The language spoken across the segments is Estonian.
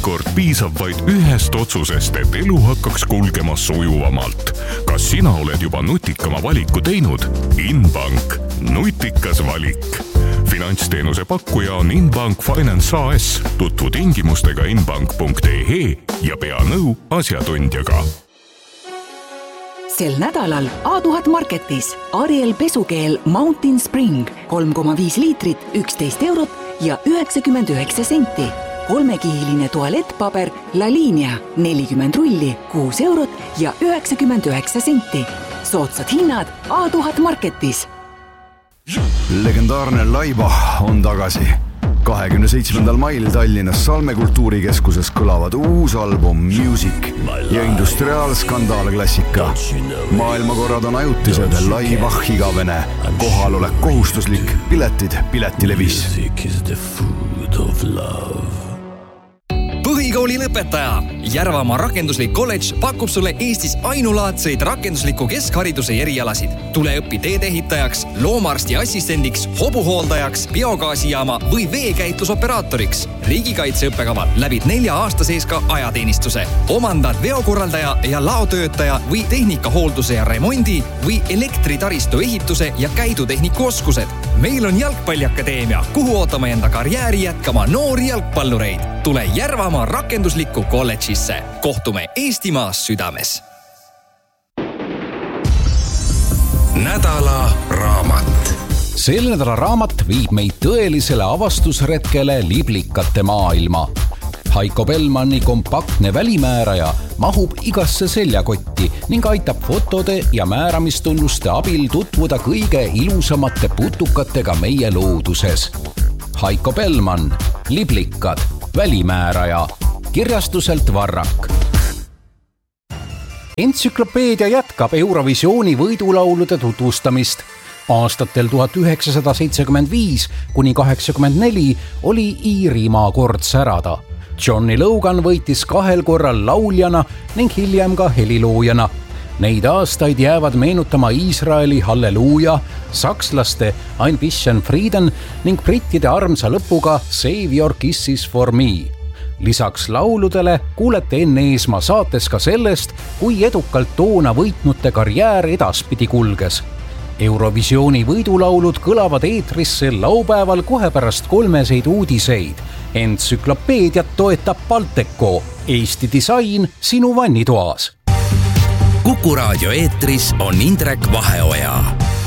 Mõnikord piisab vaid ühest otsusest, et elu hakkaks kulgema sujuvamalt. Kas sina oled juba nutikama valiku teinud? Inbank. Nutikas valik. Finantsteenuse pakkuja on Inbank Finance AS. Tutvu tingimustega inbank.ee ja pea nõu asjatundjaga. Sel nädalal A1000 Marketis Ariel pesukeel Mountain Spring 3,5 liitrit 11 eurot ja 99 senti. 3-kihiline tualettpaber La Linea 40 rulli 6 eurot ja 99 senti. Soodsad hinnad A1000 Marketis. Legendaarne Laiba on tagasi. 27. mail Tallinnas Salme kultuurikeskuses kõlavad uus album Music ja industriaalskandaalklassika. Maailmakorrad on ajutised, Laibach igavene. Kohalolek kohustuslik, piletid Piletilevis. Põhikooli lõpetaja. Järvamaa rakenduslik kolledž pakub sulle Eestis ainulaadseid rakendusliku keskhariduse erialasid. Tule õpi teedehitajaks, loomaarsti assistendiks, hobuhooldajaks, biogaasijaama või veekäitlusoperaatoriks. Riigikaitseõppekava läbid 4 aasta sees ka ajateenistuse. Omandad veokorraldaja ja laotöötaja või tehnikahoolduse ja remondi või elektritaristu ehituse ja käidutehniku oskused. Meil on Jalgpalliakadeemia, kuhu ootame enda karjääri jätkama noori jalgpallureid. Tule Järvamaa rakenduslikku kolledžisse. Kohtume Eestimaas südames. Nädala raamat. Sel nädala raamat viib meid tõelisele avastusretkele liblikate maailma. Haiko Bellmanni kompaktne välimääraja mahub igasse seljakotti ning aitab fotode ja määramistunnuste abil tutvuda kõige ilusamate putukatega meie looduses. Haiko Bellmann, liblikad, välimääraja, kirjastuselt Varrak. Entsüklopeedia jätkab Eurovisiooni võidulaulude tutvustamist. Aastatel 1975 kuni 84 oli Iirimaa kord särada. Johnny Logan võitis 2 korral lauljana ning hiljem ka heliloojana. Neid aastaid jäävad meenutama Iisraeli Halleluuja, sakslaste Ein bisschen Frieden ning brittide armsa lõpuga Save Your Kisses for Me. Lisaks lauludele kuulete Enn Eesmaa saates ka sellest, kui edukalt toona võitnute karjäär edaspidi kulges. Eurovisiooni võidulaulud kõlavad eetris sel laupäeval kohe pärast 3 uudiseid. Entsüklopeediat toetab Balteco, Eesti disain sinu vannitoas. Kuku raadio eetris on Indrek Vaheoja.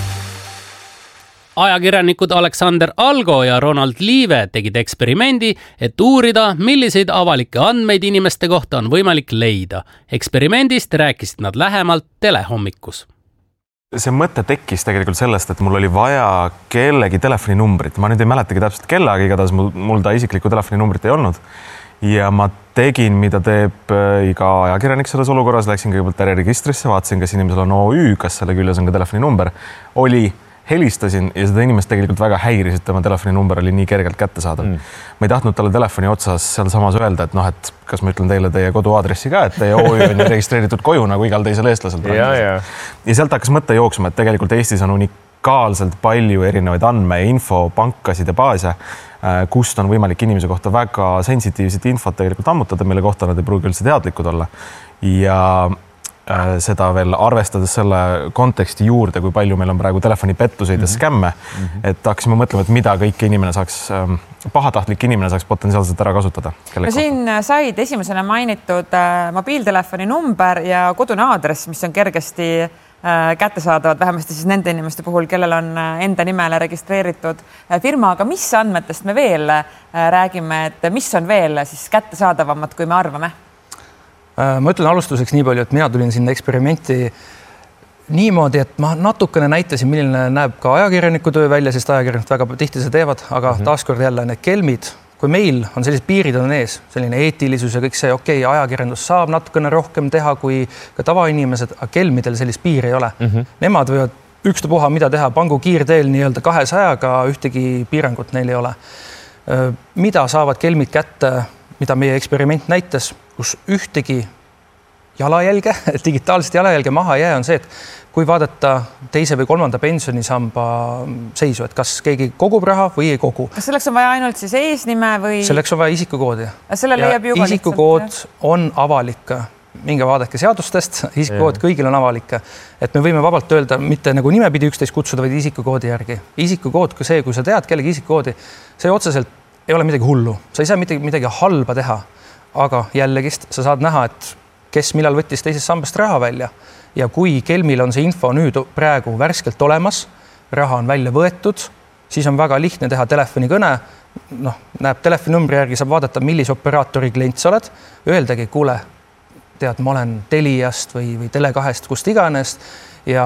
Ajakirjanikud Aleksander Algo ja Ronald Liive tegid eksperimendi, et uurida, milliseid avalikke andmeid inimeste kohta on võimalik leida. Eksperimendist rääkisid nad lähemalt telehommikus. See mõte tekkis tegelikult sellest, et mul oli vaja kellegi telefoninumbrit. Ma nüüd ei mäletagi täpselt kelle, aga igatahes mul ta isiklikku telefoninumbrit ei olnud. Ja ma tegin, mida teeb iga ajakirjanik selles olukorras. Läksin kõigepealt äriregistrisse, vaatasin, kas inimesel on OÜ, kas selle küljes on ka telefoninumber. Helistasin ja seda inimest tegelikult väga häirisid, tema telefoninumber oli nii kergelt kätte saada. Ma ei tahtnud talle telefoni otsas seal samas öelda, et kas ma ütlen teile teie koduaadressi ka, et teie OÜ on registreeritud koju nagu igal teisel eestlasel. Ja sealt hakkas mõte jooksma, et tegelikult Eestis on unikaalselt palju erinevaid andme ja infopankasid ja baase, kust on võimalik inimese kohta väga sensitiivset infot tegelikult ammutada, mille kohta nad ei pruugi üldse teadlikud olla. Ja seda veel arvestades selle konteksti juurde, kui palju meil on praegu telefonipettuseid ja skämme, et hakkasime mõtlema, et mida kõik inimene saaks, pahatahtlik inimene saaks potentsiaalselt ära kasutada. No siin said esimesena mainitud mobiiltelefoni number ja kodune aadress, mis on kergesti kättesaadavad, vähemasti siis nende inimeste puhul, kellel on enda nimele registreeritud firma, aga mis andmetest me veel räägime, et mis on veel siis kättesaadavamad, kui me arvame? Ma ütlen alustuseks nii palju, et mina tulin sinna eksperimenti niimoodi, et ma natukene näitasin, milline näeb ka ajakirjaniku töö välja, sest ajakirjanikud väga tihti seda teevad, aga taaskord jälle need kelmid, kui meil on sellised piirid on ees, selline eetilisus ja kõik see, ajakirjandus saab natukene rohkem teha kui ka tavainimesed, aga kelmidel sellist piiri ei ole. Nemad võivad ükstapuha mida teha, pangu kiirteel nii-öelda 200-ga, ühtegi piirangut neil ei ole. Mida saavad kelmid kätte, mida meie eksperiment näitas, kus ühtegi jalajälge, digitaalset jalajälge maha ei jää, on see, et kui vaadata teise või kolmanda pensionisamba seisu, et kas keegi kogub raha või ei kogu. Kas selleks on vaja ainult siis eesnime või? Selleks on vaja isikukoodi. Selle leiab juba isikukood lihtsalt, on avalik. Minge vaadake seadustest, isikukood kõigil on avalik. Et me võime vabalt öelda, mitte nagu nimepidi üksteist kutsuda, vaid isikukoodi järgi. Isikukood, see, kui sa tead kellegi isikukoodi, see otseselt ei ole midagi hullu. Sa ei saa midagi halba teha. Aga jällegist sa saad näha, et kes millal võttis teisest sambast raha välja ja kui kelmil on see info nüüd praegu värskelt olemas, raha on välja võetud, siis on väga lihtne teha telefonikõne, näeb telefoninumbri järgi, saab vaadata, millise operaatori klient sa oled, öeldagi, kuule, tead, ma olen Teliast või Tele2-st, kust iganes ja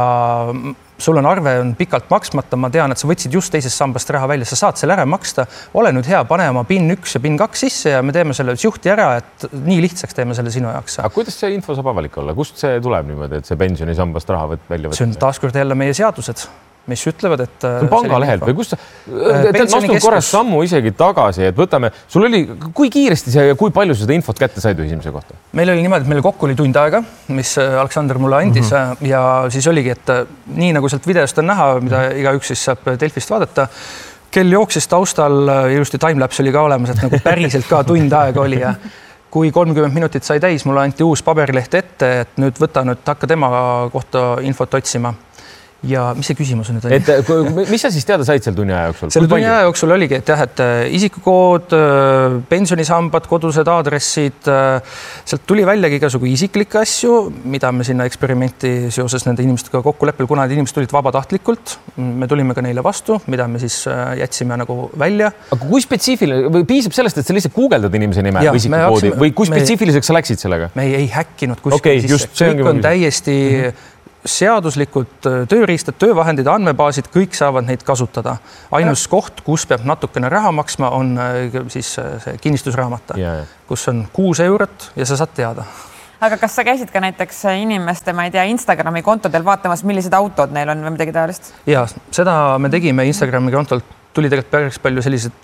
sul on arve on pikalt maksmata, ma tean, et sa võtsid just teisest sambast raha välja, sa saad selle ära maksta, ole nüüd hea, pane oma PIN 1 ja PIN 2 sisse ja me teeme selle juhti ära, et nii lihtsaks teeme selle sinu jaoks. Aga kuidas see info saab avalik olla? Kust see tuleb niimoodi, et see pensionisambast raha välja võtta? See on taaskord jälle meie seadused, mis ütlevad, et pangalehelt või kus astun korras sammu isegi tagasi, et võtame, sul oli, kui kiiresti see ja kui palju seda infot kätte said ühimise kohta? Meil oli niimoodi, et meil kokku oli tund aega, mis Aleksander mulle andis ja siis oligi, et nii nagu sealt videost on näha, mida igaüks siis saab Delfist vaadata, kell jooksis taustal, ilusti timelapse oli ka olemas, et nagu päriselt ka tund aega oli ja kui 30 minutit sai täis, mulle anti uus paberileht ette, et nüüd hakka tema kohta infot otsima. Ja mis see küsimus on nüüd? Mis sa siis teada said seal tunni aja jooksul? Selle tunni aja jooksul oligi, et jah, et isikukood, pensionisambad, kodused aadressid, sealt tuli väljagi igasugu isiklikke asju, mida me sinna eksperimenti seoses nende inimestega kokkuleppel, kuna need inimesed tulid vabatahtlikult, me tulime ka neile vastu, mida me siis jätsime nagu välja. Aga kui spetsiifiline, või piisab sellest, et sa lihtsalt guugeldad inimese nime või isikukoodi või kui spetsiifiliseks sa läksid sellega? Me ei häkkinud kuskil sisse. Kõik on täiesti seaduslikult tööriistad, töövahendid, andmebaasid, kõik saavad neid kasutada. Ainus koht, kus peab natukene raha maksma, on siis see kinnistusraamata, kus on 6 eurot ja sa saad teada. Aga kas sa käisid ka näiteks inimeste, ma ei tea, Instagrami kontodel vaatamas, millised autod neil on või midagi taolist? Ja, seda me tegime Instagrami kontolt. Tuli tegelikult päris palju sellised,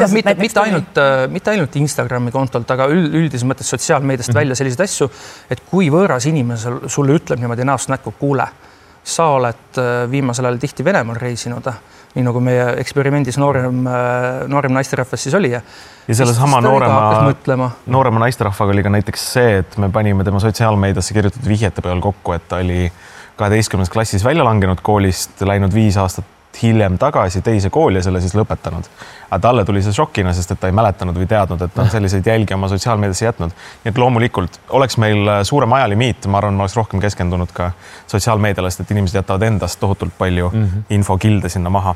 mitte ainult Instagrami kontolt, aga üldises mõttes sotsiaalmeediast välja selliseid asju, et kui võõras inimesel sulle ütleb niimoodi näost näkku, kuule, sa oled viimasel ajal tihti Venemaal reisinud, nii nagu meie eksperimendis noorem naisterahvas siis oli. Ja selle sama noorema naisterahvaga oli ka näiteks see, et me panime tema sotsiaalmeediasse kirjutatud vihjete peal kokku, et ta oli 12. klassis välja langenud koolist, läinud 5 aastat hiljem tagasi teise kooli ja selle siis lõpetanud. Aga talle tuli see šokina, sest et ta ei mäletanud või teadnud, et ta on selliseid jälgi oma sotsiaalmeediasse jätnud. Nii et loomulikult oleks meil suurem ajalimiit, ma arvan, ma oleks rohkem keskendunud ka sotsiaalmeedialast, et inimesed jätavad endast tohutult palju infokilde sinna maha,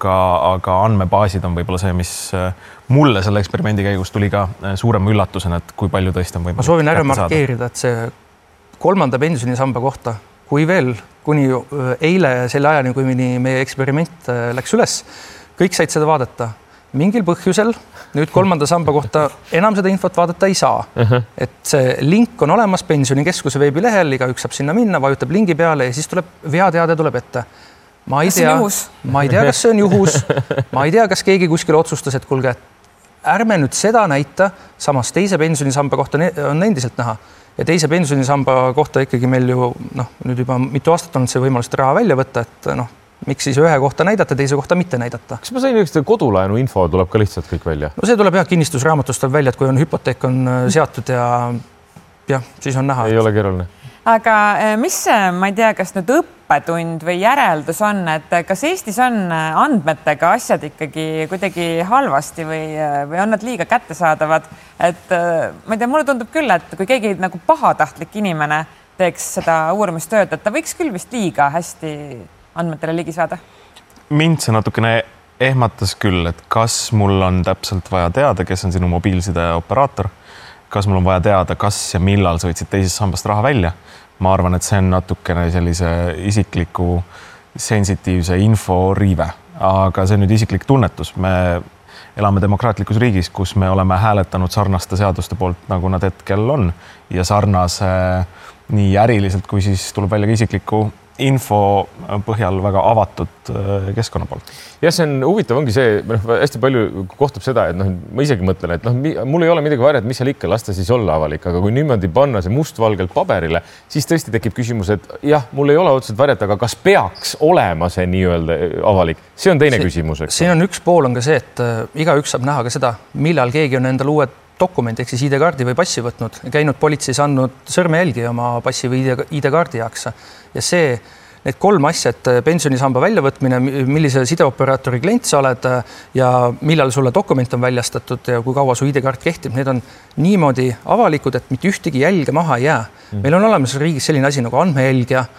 aga andmebaasid on võib-olla see, mis mulle selle eksperimendi käigus tuli ka suurema üllatusena, et kui palju tõesti on võimalik. Ma soovin ära markeerida, et see 3. pensionisamba kohta, kui veel kuni eile selle ajani, kui meie eksperiment läks üles, kõik said seda vaadata. Mingil põhjusel nüüd 3. samba kohta enam seda infot vaadata ei saa. Et see link on olemas pensionikeskuse veebilehel, igaüks saab sinna minna, vajutab lingi peale ja siis tuleb veateade tuleb ette. Ma ei tea, kas see on juhus, ma ei tea, kas keegi kuskil otsustas, et kuulge, ärme nüüd seda näita, samas teise pensionisamba kohta on endiselt näha. Ja teise pensionisamba kohta ikkagi meil ju nüüd juba mitu aastat on see võimalust raha välja võtta, et miks siis ühe kohta näidata, teise kohta mitte näidata. Kas ma sain üks kodulaenu info tuleb ka lihtsalt kõik välja? No see tuleb kinnistusraamatust tuleb välja, et kui on hüpoteek on seatud ja siis on näha. Ei ole keeruline. Aga mis, ma ei tea, kas nüüd õppetund või järeldus on, et kas Eestis on andmetega asjad ikkagi kuidagi halvasti või on nad liiga kättesaadavad? Et ma ei tea, mulle tundub küll, et kui keegi nagu pahatahtlik inimene teeks seda uurimistööd, et ta võiks küll vist liiga hästi andmetele ligi saada. Mind see natukene ehmatas küll, et kas mul on täpselt vaja teada, kes on sinu mobiilside operaator, kas mul on vaja teada, kas ja millal sa võtsid teisest sambast raha välja. Ma arvan, et see on natukene sellise isikliku sensitiivse info riive, aga see on nüüd isiklik tunnetus. Me elame demokraatlikus riigis, kus me oleme hääletanud sarnaste seaduste poolt, nagu nad hetkel on ja sarnase nii äriliselt, kui siis tuleb välja ka isikliku info põhjal väga avatud keskkonna poolt. Ja see on huvitav, ongi see, hästi palju kohtub seda, et ma isegi mõtlen, et mul ei ole midagi varjat, mis seal ikka, lasta siis olla avalik, aga kui niimoodi panna see mustvalgelt paberile, siis tõesti tekib küsimus, et jah, mul ei ole otseselt varjat, aga kas peaks olema see nii-öelda avalik? See on teine küsimus. Siin on üks pool on ka see, et igaüks saab näha ka seda, millal keegi on endal uued dokument ehk siis ID-kaardi või passi võtnud, käinud politseis andnud sõrmejälgi oma passi või ID-kaardi jaoks. Ja see, need 3 asja, et pensionisamba väljavõtmine, millise sideoperaatori klient sa oled ja millal sulle dokument on väljastatud ja kui kaua su ID-kaart kehtib, need on niimoodi avalikud, et mitte ühtegi jälge maha ei jää. Meil on olemas riigis selline asi nagu andmejälg ja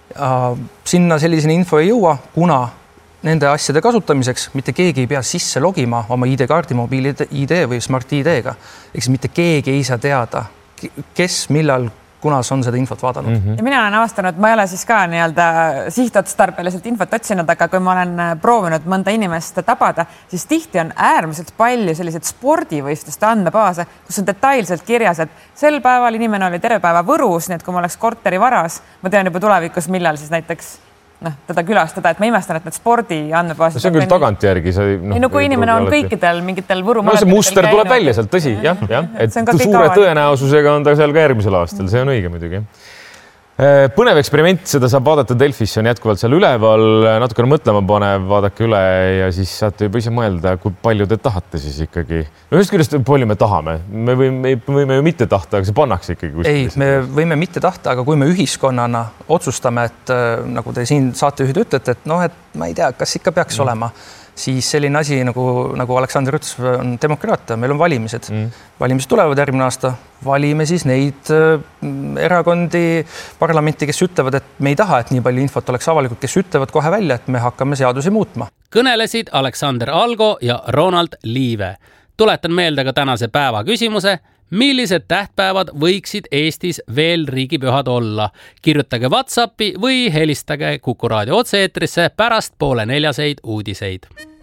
sinna sellisena info ei jõua, kuna nende asjade kasutamiseks mitte keegi ei pea sisse logima oma ID-kaardi, mobiil-ID või Smart-ID-ga. Eks mitte keegi ei saa teada, kes, millal, kunas on seda infot vaadanud. Ja mina olen avastanud, ma ei ole siis ka nii-öelda sihtotstarbeliselt infot otsinud, aga kui ma olen proovinud mõnda inimest tabada, siis tihti on äärmiselt palju selliseid spordivõistluste andmebaase, kus on detailselt kirjas, et sel päeval inimene oli terve päeva Võrus, nii et kui ma oleks korteri varas, ma tean juba tulevikus, millal siis näiteks teda külastada, et ma imestan, et need spordi andmebaasid. See on küll tagantjärgi. Kui inimene on kõikidel mingitel Võru see muster tuleb välja sealt, tõsi, jah. Et suure tõenäosusega on ta seal ka järgmisel aastal, see on õige muidugi. Põnev eksperiment, seda saab vaadata Delfis, on jätkuvalt seal üleval, natukene mõtlema panev, vaadake üle ja siis saate juba ise mõelda, kui palju te tahate siis ikkagi. Ühest küljest palju me tahame, me võime ju mitte tahta, aga see pannakse ikkagi. Ei, me võime mitte tahta, aga kui me ühiskonnana otsustame, et nagu te siin saatejuhid ütlete, et et ma ei tea, kas ikka peaks olema, siis selline asi, nagu Aleksander ütles, on demokraatia, meil on valimised. Valimised tulevad järgmine aasta, valime siis neid erakondi parlamenti, kes ütlevad, et me ei taha, et nii palju infot oleks avalikult, kes ütlevad kohe välja, et me hakkame seadusi muutma. Kõnelesid Aleksander Algo ja Ronald Liive. Tuletan meelde ka tänase päeva küsimuse, millised tähtpäevad võiksid Eestis veel riigipühad olla? Kirjutage WhatsAppi või helistage Kuku Raadio otse-eetrisse pärast 3:30 uudiseid.